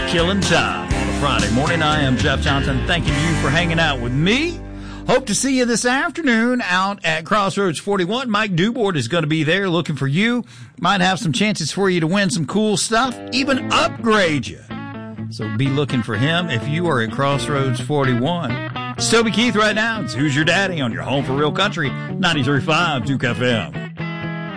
killing time on a Friday morning. I am Jeff Johnson, thanking you for hanging out with me. Hope to see you this afternoon out at Crossroads 41. Mike Dubord is going to be there looking for you. Might have some chances for you to win some cool stuff, even upgrade you. So be looking for him if you are at Crossroads 41. It's Toby Keith right now. It's Who's Your Daddy on your home for real country, 93.5 Duke FM.